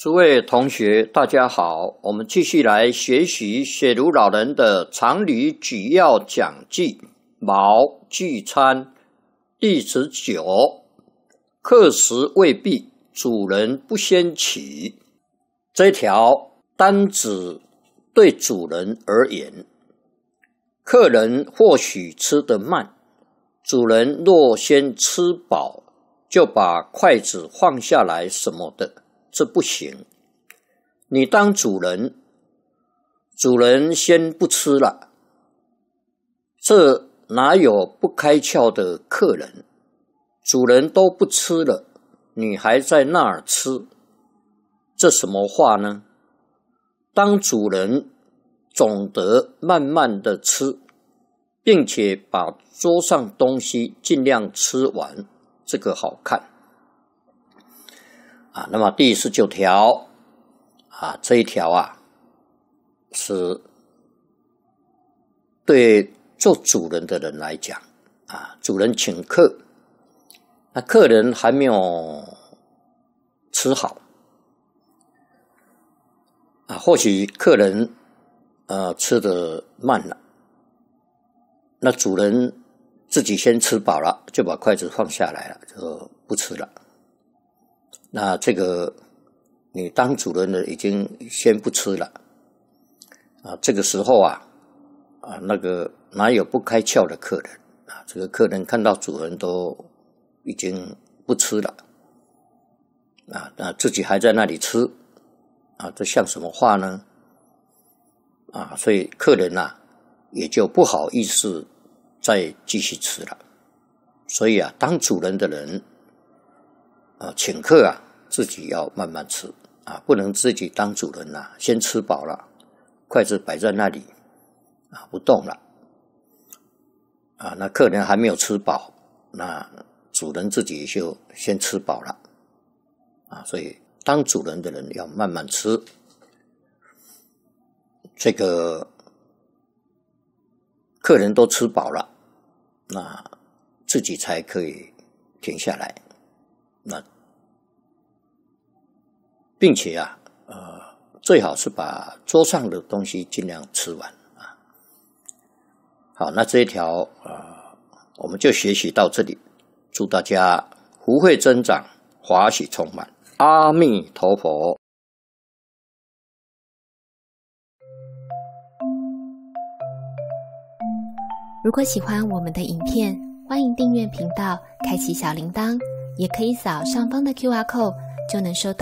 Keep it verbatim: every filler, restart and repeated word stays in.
诸位同学，大家好，我们继续来学习写如老人的常理举要讲记卯聚餐第十九，客食未毕，主人不先起。这一条单指对主人而言，客人或许吃得慢，主人若先吃饱，就把筷子放下来什么的，这不行。你当主人，主人先不吃了，这哪有不开窍的客人？主人都不吃了，你还在那儿吃，这什么话呢？当主人总得慢慢的吃，并且把桌上东西尽量吃完，这个好看啊。那么第十九条啊，这一条啊，是对做主人的人来讲啊，主人请客，那客人还没有吃好啊，或许客人呃吃得慢了，那主人自己先吃饱了，就把筷子放下来了，就不吃了。那这个你当主人的已经先不吃了啊，这个时候啊啊那个哪有不开窍的客人啊？这个客人看到主人都已经不吃了啊，那自己还在那里吃啊，这像什么话呢？啊，所以客人啊也就不好意思再继续吃了。所以啊，当主人的人啊，请客啊，自己要慢慢吃啊，不能自己当主人啊，先吃饱了，筷子摆在那里啊，不动了啊，那客人还没有吃饱，那主人自己就先吃饱了啊，所以当主人的人要慢慢吃。这个客人都吃饱了，那自己才可以停下来，那并且啊，呃，最好是把桌上的东西尽量吃完啊。好，那这一条呃，我们就学习到这里。祝大家福慧增长，华喜充满。阿弥陀佛。 如果喜欢我们的影片，欢迎订阅频道，开启小铃铛，也可以扫上方的 Q R code，就能收到